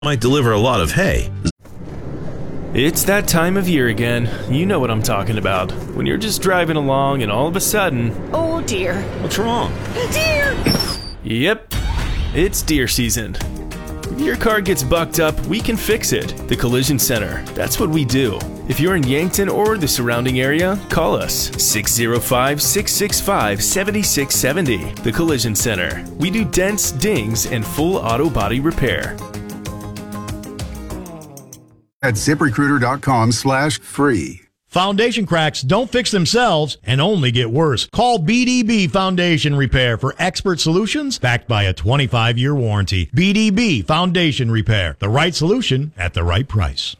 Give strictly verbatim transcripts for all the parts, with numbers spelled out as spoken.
might deliver a lot of hay. It's that time of year again. You know what I'm talking about. When you're just driving along and all of a sudden... Oh dear. What's wrong? Deer! Yep, it's deer season. If your car gets bucked up, we can fix it. The Collision Center. That's what we do. If you're in Yankton or the surrounding area, call us six oh five, six six five, seven six seven oh. The Collision Center. We do dents, dings, and full auto body repair. At ZipRecruiter.com slash free. Foundation cracks don't fix themselves and only get worse. Call B D B Foundation Repair for expert solutions backed by a twenty-five year warranty. B D B Foundation Repair. The right solution at the right price.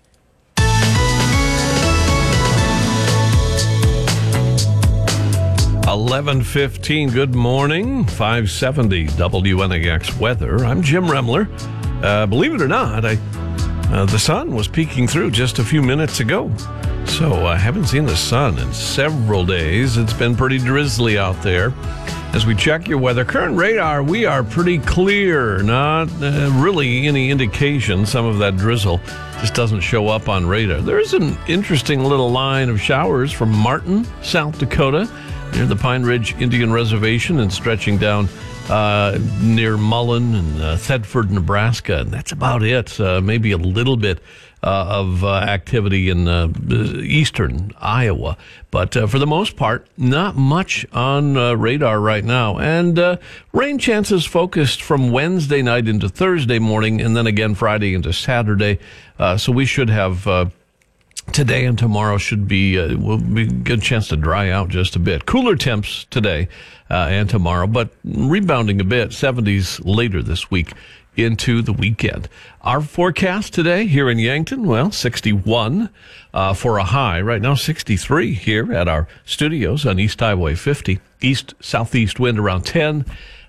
eleven fifteen, good morning. five seventy W N A X weather. I'm Jim Remler. Uh, believe it or not, I... Uh, the sun was peeking through just a few minutes ago, so I haven't seen the sun in several days. It's been pretty drizzly out there. As we check your weather, current radar, we are pretty clear. Not uh, really any indication. Some of that drizzle just doesn't show up on radar. There's an interesting little line of showers from Martin, South Dakota, near the Pine Ridge Indian Reservation and stretching down Uh, near Mullen and uh, Thedford, Nebraska, and that's about it. Uh, maybe a little bit uh, of uh, activity in uh, eastern Iowa, but uh, for the most part, not much on uh, radar right now. And uh, rain chances focused from Wednesday night into Thursday morning, and then again Friday into Saturday. Uh, so we should have. Uh, Today and tomorrow should be uh, will be a good chance to dry out just a bit. Cooler temps today uh, and tomorrow, but rebounding a bit. seventies later this week into the weekend. Our forecast today here in Yankton, well, sixty-one uh, for a high. Right now, sixty-three here at our studios on East Highway fifty. East southeast wind around ten.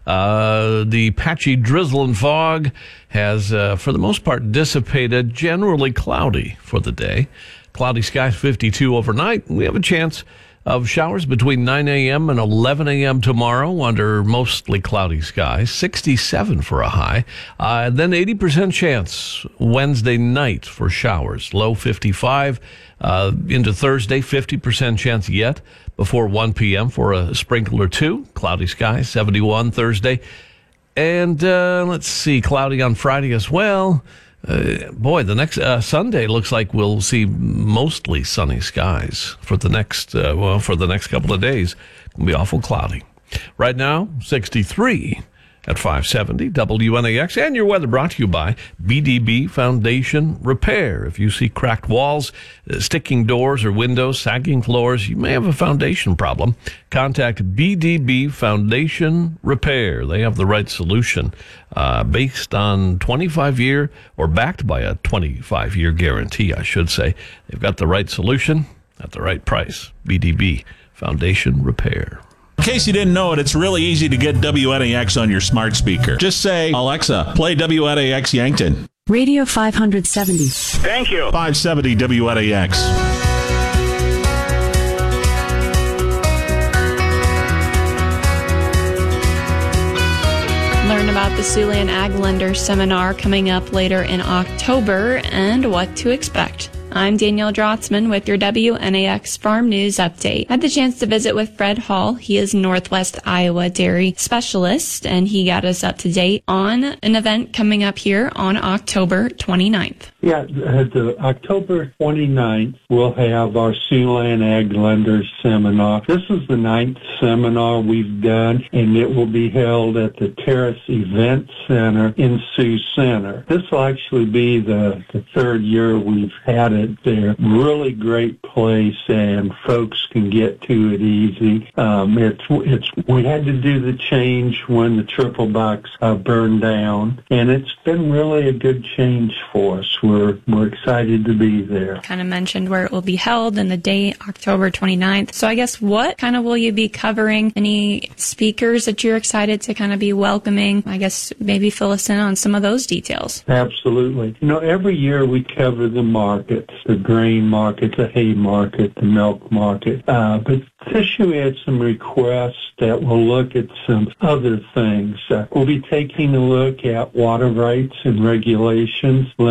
Uh, the patchy drizzle and fog has, uh, for the most part, dissipated. Generally cloudy for the day. Cloudy skies, fifty-two overnight. We have a chance of showers between nine a.m. and eleven a.m. tomorrow under mostly cloudy skies. sixty-seven for a high. Uh, then eighty percent chance Wednesday night for showers. Low fifty-five. Uh, into Thursday, fifty percent chance yet before one p.m. for a sprinkle or two. Cloudy skies, seventy-one Thursday. And uh, let's see, cloudy on Friday as well. Uh, boy, the next uh, Sunday looks like we'll see mostly sunny skies for the next uh, well for the next couple of days. It'll be awful cloudy. Right now, sixty-three at five seventy W N A X, and your weather brought to you by B D B Foundation Repair. If you see cracked walls, uh, sticking doors or windows, sagging floors, you may have a foundation problem. Contact B D B Foundation Repair. They have the right solution uh, based on twenty-five year or backed by a twenty-five year guarantee, I should say. They've got the right solution at the right price. B D B Foundation Repair. In case you didn't know it, it's really easy to get W N A X on your smart speaker. Just say, Alexa, play W N A X Yankton. Radio five seventy. Thank you. five seventy W N A X. Learn about the Siouxland Ag Lender Seminar coming up later in October and what to expect. I'm Danielle Drotzman with your W N A X Farm News Update. I had the chance to visit with Fred Hall. He is Northwest Iowa Dairy Specialist, and he got us up to date on an event coming up here on October twenty-ninth. Yeah, uh, the October twenty-ninth, we'll have our Siouxland Ag Lenders Seminar. This is the ninth seminar we've done, and it will be held at the Terrace Event Center in Sioux Center. This will actually be the, the third year we've had it there. Really great place, and folks can get to it easy. Um, it's it's we had to do the change when the triple box uh, burned down, and it's been really a good change for us. we're we're excited to be there. Kind of mentioned where it will be held and the date, October twenty-ninth. So I guess what kind of will you be covering? Any speakers that you're excited to kind of be welcoming? I guess maybe fill us in on some of those details. Absolutely. You know, every year we cover the markets, the grain market, the hay market, the milk market. Uh, but this year we had some requests that will look at some other things. Uh, we'll be taking a look at water rights and regulations,